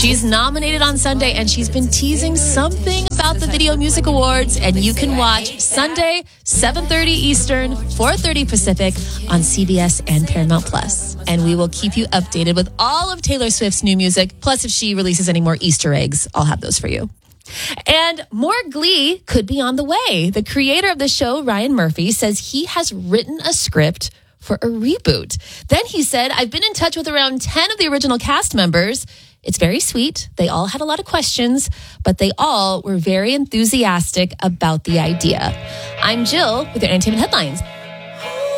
She's nominated on Sunday, and she's been teasing something about the Video Music Awards, and you can watch Sunday, 7:30 Eastern, 4:30 Pacific on CBS and Paramount Plus. And we will keep you updated with all of Taylor Swift's new music. Plus, if she releases any more Easter eggs, I'll have those for you. And more Glee could be on the way. The creator of the show, Ryan Murphy, says he has written a script for a reboot. Then he said, I've been in touch with around 10 of the original cast members. It's very sweet. They all had a lot of questions, but they all were very enthusiastic about the idea. I'm Jill with your entertainment headlines.